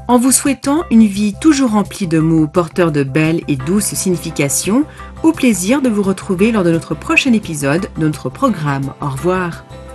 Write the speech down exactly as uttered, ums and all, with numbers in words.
En vous souhaitant une vie toujours remplie de mots porteurs de belles et douces significations, au plaisir de vous retrouver lors de notre prochain épisode de notre programme. Au revoir.